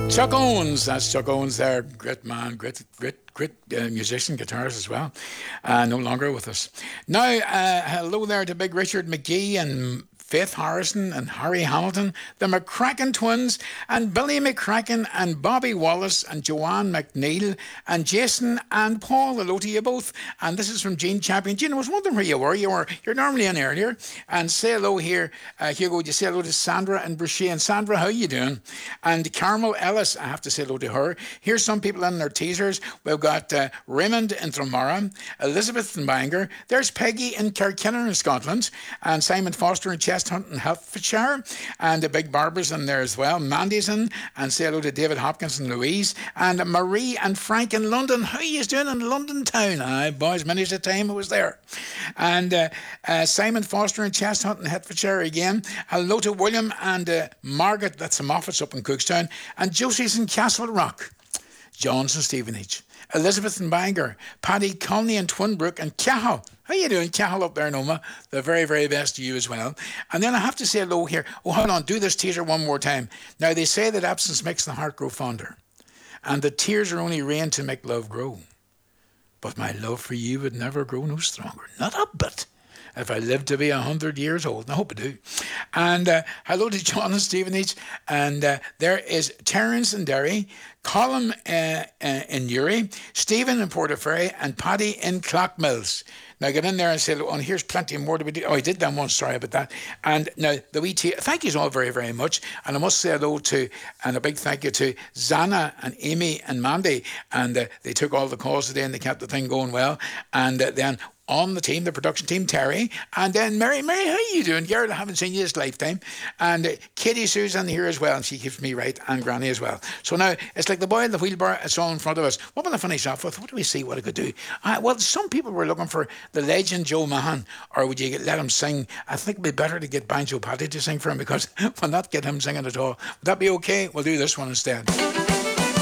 Chuck Owens, that's Chuck Owens there. Great man, great musician, guitarist as well. No longer with us. Now, hello there to Big Richard McGee and Faith Harrison and Harry Hamilton, the McCracken twins, and Billy McCracken and Bobby Wallace and Joanne McNeil and Jason and Paul. Hello to you both. And this is from Gene Champion. Gene, I was wondering where you were. You're normally in earlier. And say hello here, Hugo. Would you say hello to Sandra and Brashay? And Sandra, how you doing? And Carmel Ellis, I have to say hello to her. Here's some people in their teasers. We've got Raymond in Dromara, Elizabeth in Bangor. There's Peggy in Carkinner in Scotland, and Simon Foster in Chesthunt in Hertfordshire, and the Big Barbers in there as well. Mandy's in, and say hello to David Hopkins and Louise, and Marie and Frank in London. How you doing in London town? Aye, boys, many's the time I was there. And Simon Foster in Chesthunt in Hertfordshire again. Hello to William and Margaret, that's in Moffat's up in Cookstown, and Josie's in Castle Rock. John's in Stevenage. Elizabeth in Bangor, Paddy Conley in Twinbrook, and Cahill. How you doing, Cahill up there, Noma? The very, very best to you as well. And then I have to say hello here. Oh, hold on, do this teaser one more time. Now, they say that absence makes the heart grow fonder, and that tears are only rain to make love grow. But my love for you would never grow no stronger, not a bit, if I live to be 100 years old. And I hope I do. And hello to John in Stevenage. And there is Terence in Derry, Colin in Newry, Stephen in Portaferry, and Paddy in Clockmills. Now get in there and say, look, and here's plenty more to be done. Oh, I did that once, sorry about that. And now the wee thank you all very, very much. And I must say hello to, and a big thank you to Zana and Amy and Mandy. And they took all the calls today and they kept the thing going well. And then on the team, the production team, Terry, and then Mary, how you doing? Gerald, I haven't seen you this lifetime. And Katie Sue's in here as well, and she keeps me right, and Granny as well. So now, it's like the boy in the wheelbarrow, it's all in front of us. What will I finish off with? What do we see what I could do? Well, some people were looking for the legend Joe Mahan, or would you let him sing? I think it'd be better to get Banjo Paddy to sing for him, because we'll not get him singing at all. Would that be okay? We'll do this one instead.